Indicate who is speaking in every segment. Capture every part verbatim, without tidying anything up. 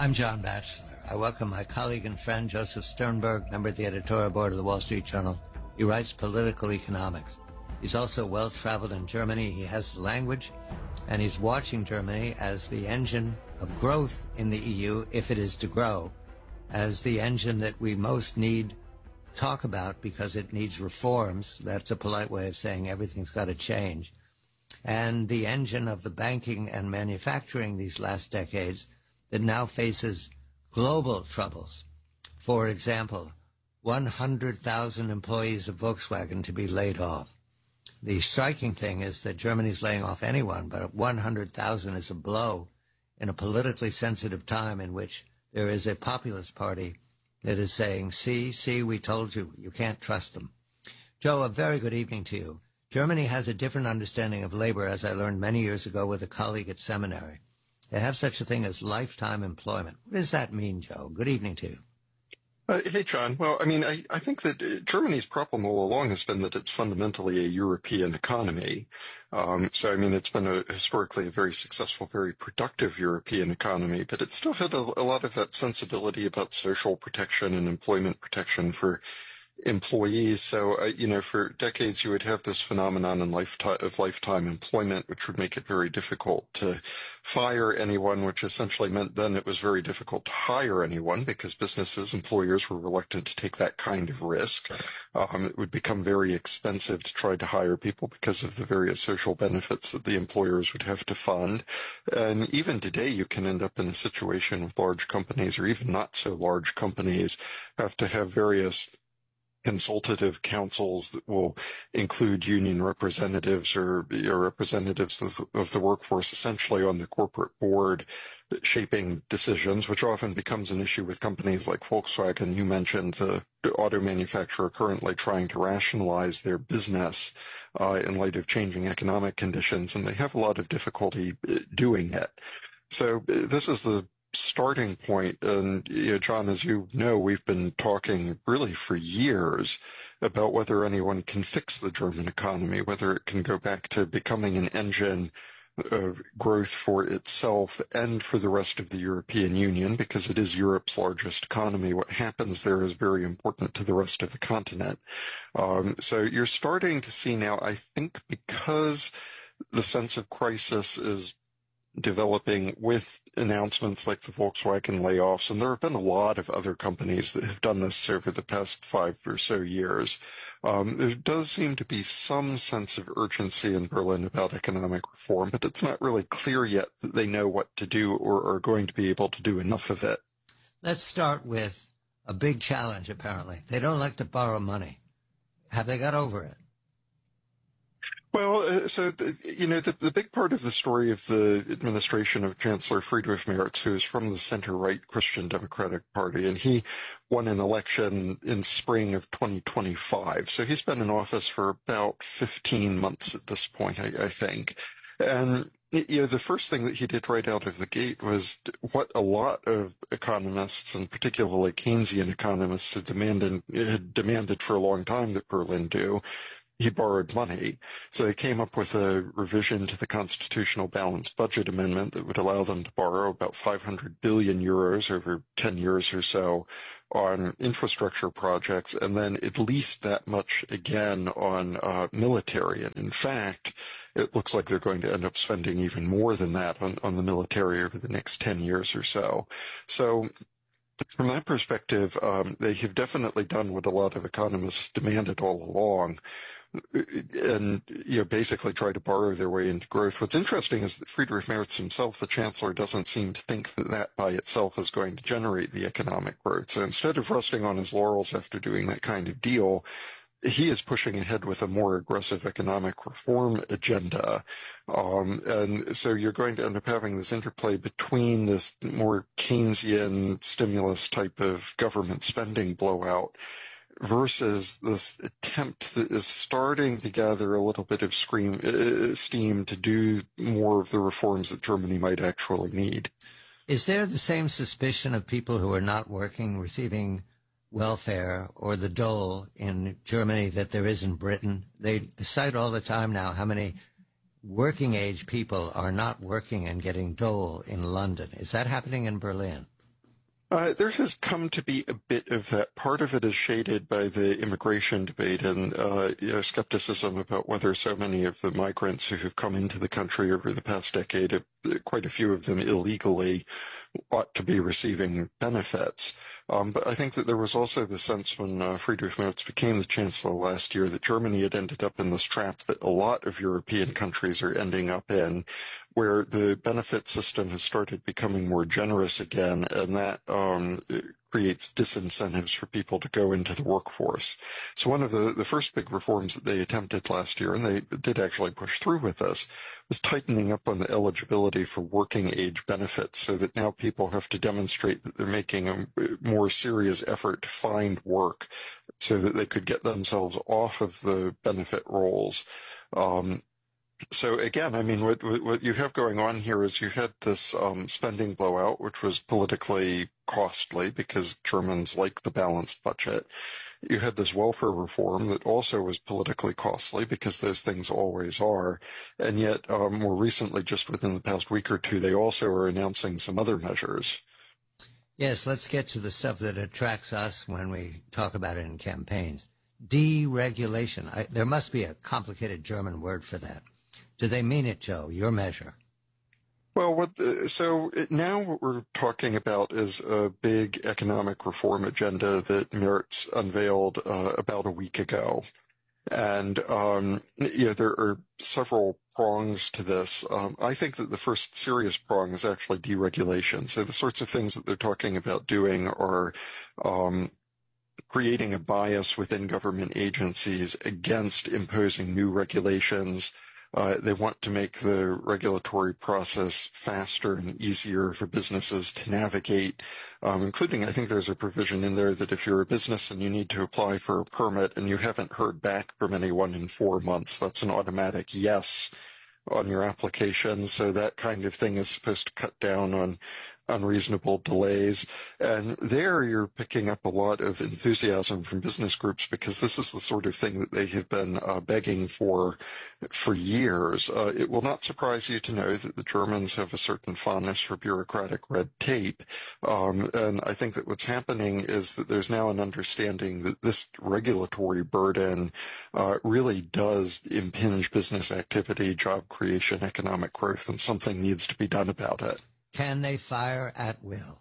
Speaker 1: I'm John Batchelor. I welcome my colleague and friend Joseph Sternberg, member of the editorial board of the Wall Street Journal. He writes political economics. He's also well-traveled in Germany. He has the language, and he's watching Germany as the engine of growth in the E U, if it is to grow, as the engine that we most need to talk about because it needs reforms. That's a polite way of saying everything's got to change. And the engine of the banking and manufacturing these last decades that now faces global troubles. For example, one hundred thousand employees of Volkswagen to be laid off. The striking thing is that Germany's laying off anyone, but one hundred thousand is a blow in a politically sensitive time in which there is a populist party that is saying, see, see, we told you, you can't trust them. Joe, a very good evening to you. Germany has a different understanding of labor, as I learned many years ago with a colleague at seminary. They have such a thing as lifetime employment. What does that mean, Joe? Good evening to you.
Speaker 2: Uh, hey, John. Well, I mean, I, I think that Germany's problem all along has been that it's fundamentally a European economy. Um, so, I mean, it's been a, historically a very successful, very productive European economy, but it still had a, a lot of that sensibility about social protection and employment protection for employees. So, uh, you know, for decades you would have this phenomenon in lifetime of lifetime employment, which would make it very difficult to fire anyone, which essentially meant then it was very difficult to hire anyone because businesses, employers were reluctant to take that kind of risk. Um, it would become very expensive to try to hire people because of the various social benefits that the employers would have to fund. And even today you can end up in a situation with large companies or even not so large companies have to have various consultative councils that will include union representatives or, or representatives of, of the workforce essentially on the corporate board shaping decisions, which often becomes an issue with companies like Volkswagen. You mentioned the auto manufacturer currently trying to rationalize their business uh, in light of changing economic conditions, and they have a lot of difficulty doing it. So this is the starting point, and you know, John, as you know, we've been talking really for years about whether anyone can fix the German economy, whether it can go back to becoming an engine of growth for itself and for the rest of the European Union, because it is Europe's largest economy. What happens there is very important to the rest of the continent. Um, so you're starting to see now, I think, because the sense of crisis is developing with announcements like the Volkswagen layoffs, and there have been a lot of other companies that have done this over the past five or so years. Um, there does seem to be some sense of urgency in Berlin about economic reform, but it's not really clear yet that they know what to do or are going to be able to do enough of it.
Speaker 1: Let's start with a big challenge, apparently. They don't like to borrow money. Have they got over it?
Speaker 2: Well, uh, so, the, you know, the, the big part of the story of the administration of Chancellor Friedrich Merz, who is from the center-right Christian Democratic Party, and he won an election in spring of twenty twenty-five. So he's been in office for about fifteen months at this point, I, I think. And, you know, the first thing that he did right out of the gate was what a lot of economists, and particularly Keynesian economists, had demanded, had demanded for a long time that Berlin do. He borrowed money. So they came up with a revision to the Constitutional Balanced Budget Amendment that would allow them to borrow about five hundred billion euros over ten years or so on infrastructure projects, and then at least that much again on uh, military. And in fact, it looks like they're going to end up spending even more than that on, on the military over the next ten years or so. So from that perspective, um, they have definitely done what a lot of economists demanded all along, and you know, basically try to borrow their way into growth. What's interesting is that Friedrich Merz himself, the chancellor, doesn't seem to think that that by itself is going to generate the economic growth. So instead of resting on his laurels after doing that kind of deal, he is pushing ahead with a more aggressive economic reform agenda. Um, and so you're going to end up having this interplay between this more Keynesian stimulus type of government spending blowout versus this attempt that is starting to gather a little bit of scream, uh, steam to do more of the reforms that Germany might actually need.
Speaker 1: Is there the same suspicion of people who are not working receiving welfare or the dole in Germany that there is in Britain? They cite all the time now how many working age people are not working and getting dole in London. Is that happening in Berlin?
Speaker 2: Uh, there has come to be a bit of that. Part of it is shaded by the immigration debate and uh, you know, skepticism about whether so many of the migrants who have come into the country over the past decade, uh, quite a few of them illegally, ought to be receiving benefits. Um, but I think that there was also the sense when uh, Friedrich Merz became the chancellor last year that Germany had ended up in this trap that a lot of European countries are ending up in, where the benefit system has started becoming more generous again, and that um, creates disincentives for people to go into the workforce. So one of the, the first big reforms that they attempted last year, and they did actually push through with this, was tightening up on the eligibility for working age benefits so that now people have to demonstrate that they're making a more serious effort to find work so that they could get themselves off of the benefit rolls. Um, So again, I mean, what what you have going on here is you had this um, spending blowout, which was politically costly because Germans like the balanced budget. You had this welfare reform that also was politically costly because those things always are. And yet, um, more recently, just within the past week or two, they also are announcing some other measures.
Speaker 1: Yes, let's get to the stuff that attracts us when we talk about it in campaigns. Deregulation. I, there must be a complicated German word for that. Do they mean it, Joe? Your measure.
Speaker 2: Well, what the, so now what we're talking about is a big economic reform agenda that Merz unveiled uh, about a week ago. And, um, you know, there are several prongs to this. Um, I think that the first serious prong is actually deregulation. So the sorts of things that they're talking about doing are um, creating a bias within government agencies against imposing new regulations. Uh, they want to make the regulatory process faster and easier for businesses to navigate, um, including I think there's a provision in there that if you're a business and you need to apply for a permit and you haven't heard back from anyone in four months, that's an automatic yes on your application. So that kind of thing is supposed to cut down on unreasonable delays. And there you're picking up a lot of enthusiasm from business groups because this is the sort of thing that they have been uh, begging for for years. Uh, it will not surprise you to know that the Germans have a certain fondness for bureaucratic red tape. Um, and I think that what's happening is that there's now an understanding that this regulatory burden uh, really does impinge business activity, job creation, economic growth, and something needs to be done about it.
Speaker 1: Can they fire at will?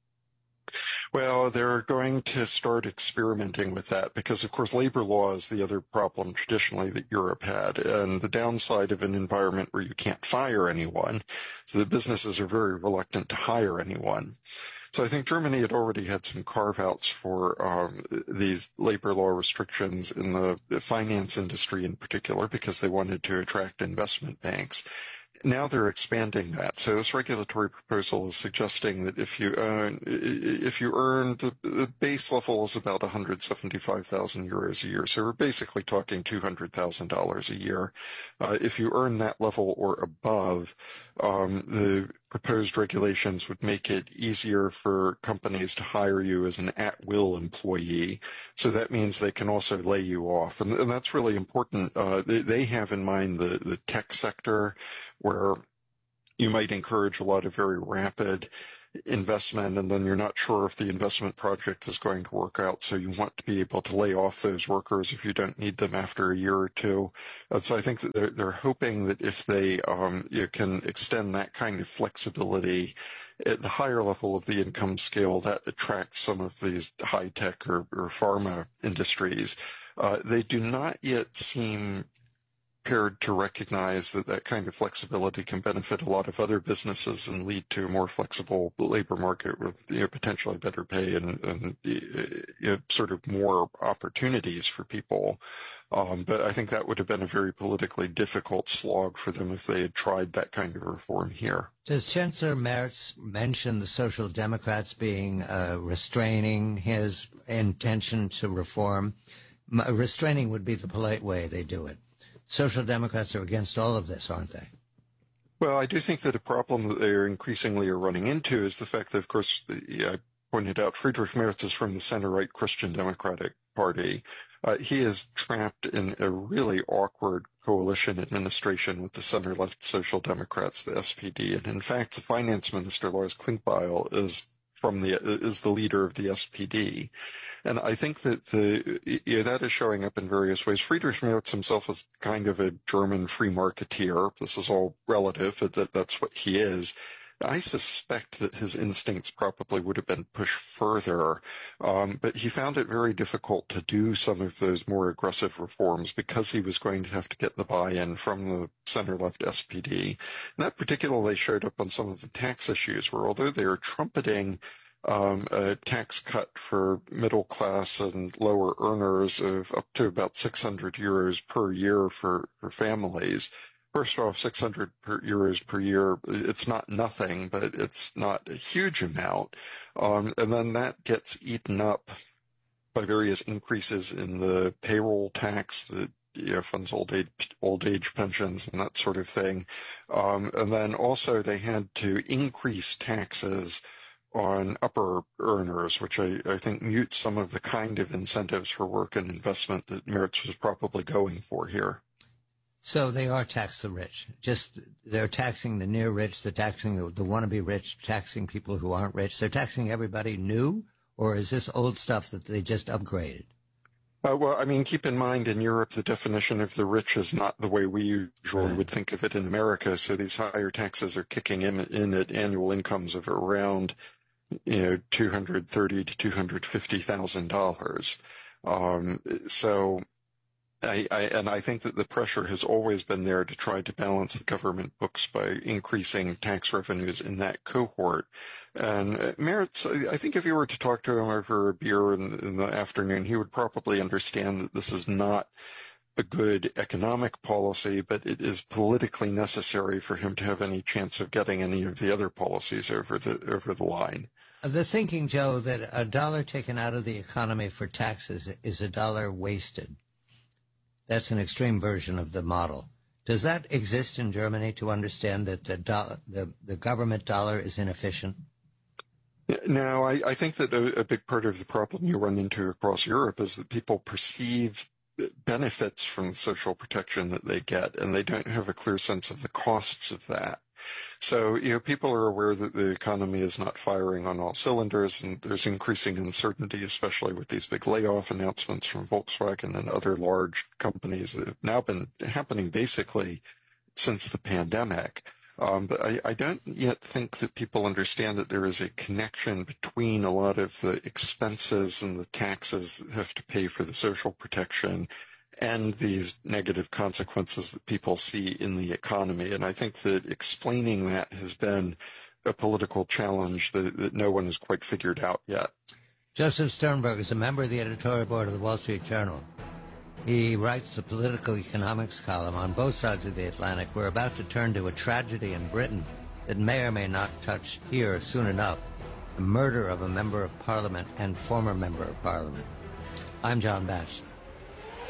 Speaker 2: Well, they're going to start experimenting with that because, of course, labor law is the other problem traditionally that Europe had. And the downside of an environment where you can't fire anyone, so the businesses are very reluctant to hire anyone. So I think Germany had already had some carve-outs for um, these labor law restrictions in the finance industry in particular because they wanted to attract investment banks. Now they're expanding that. So this regulatory proposal is suggesting that if you earn, if you earn the, the base level is about one hundred seventy-five thousand euros a year. So we're basically talking two hundred thousand dollars a year. Uh, if you earn that level or above, um, the proposed regulations would make it easier for companies to hire you as an at-will employee. So that means they can also lay you off. And, and that's really important. Uh, they, they have in mind the, the tech sector where you might encourage a lot of very rapid investment and then you're not sure if the investment project is going to work out. So you want to be able to lay off those workers if you don't need them after a year or two. And so I think that they're, they're hoping that if they um, you can extend that kind of flexibility at the higher level of the income scale, that attracts some of these high tech or, or pharma industries. Uh, they do not yet seem prepared to recognize that that kind of flexibility can benefit a lot of other businesses and lead to a more flexible labor market with, you know, potentially better pay and, and you know, sort of more opportunities for people. Um, but I think that would have been a very politically difficult slog for them if they had tried that kind of reform here.
Speaker 1: Does Chancellor Merz mention the Social Democrats being uh, restraining his intention to reform? Restraining would be the polite way they do it. Social Democrats are against all of this, aren't they?
Speaker 2: Well, I do think that a problem that they are increasingly are running into is the fact that, of course, the, I pointed out Friedrich Merz is from the center-right Christian Democratic Party. Uh, he is trapped in a really awkward coalition administration with the center-left Social Democrats, the S P D. And in fact, the finance minister, Lars Klingbeil, is from the is the leader of the S P D. And I think that the you know, that is showing up in various ways. Friedrich Merz himself is kind of a German free marketeer. This is all relative, but that, that's what he is. I suspect that his instincts probably would have been pushed further, um, but he found it very difficult to do some of those more aggressive reforms because he was going to have to get the buy-in from the center-left S P D. And that particularly showed up on some of the tax issues, where although they are trumpeting um, a tax cut for middle class and lower earners of up to about six hundred euros per year for, for families, first off, six hundred per, euros per year, it's not nothing, but it's not a huge amount. Um, and then that gets eaten up by various increases in the payroll tax that you know, funds old age, old age pensions and that sort of thing. Um, and then also they had to increase taxes on upper earners, which I, I think mutes some of the kind of incentives for work and investment that Merz was probably going for here.
Speaker 1: So they are tax the rich. Just they're taxing the near rich, they're taxing the, the wannabe rich, taxing people who aren't rich. They're taxing everybody new, or is this old stuff that they just upgraded?
Speaker 2: Uh, well, I mean, keep in mind in Europe, the definition of the rich is not the way we usually
Speaker 1: Right.
Speaker 2: would think of it in America. So these higher taxes are kicking in, in at annual incomes of around, you know, two hundred thirty to two hundred fifty thousand dollars. Um, so. I, I, and I think that the pressure has always been there to try to balance the government books by increasing tax revenues in that cohort. And uh, Merz, I think if you were to talk to him over a beer in, in the afternoon, he would probably understand that this is not a good economic policy, but it is politically necessary for him to have any chance of getting any of the other policies over the over the line.
Speaker 1: The thinking, Joe, that a dollar taken out of the economy for taxes is a dollar wasted. That's an extreme version of the model. Does that exist in Germany to understand that the, do- the, the government dollar is inefficient?
Speaker 2: No, I, I think that a, a big part of the problem you run into across Europe is that people perceive benefits from the social protection that they get, and they don't have a clear sense of the costs of that. So, you know, people are aware that the economy is not firing on all cylinders, and there's increasing uncertainty, especially with these big layoff announcements from Volkswagen and other large companies that have now been happening basically since the pandemic. Um, but I, I don't yet think that people understand that there is a connection between a lot of the expenses and the taxes that have to pay for the social protection and these negative consequences that people see in the economy. And I think that explaining that has been a political challenge that, that no one has quite figured out yet.
Speaker 1: Joseph Sternberg is a member of the editorial board of the Wall Street Journal. He writes the political economics column on both sides of the Atlantic. We're about to turn to a tragedy in Britain that may or may not touch here soon enough, the murder of a member of parliament and former member of parliament. I'm John Batchelor.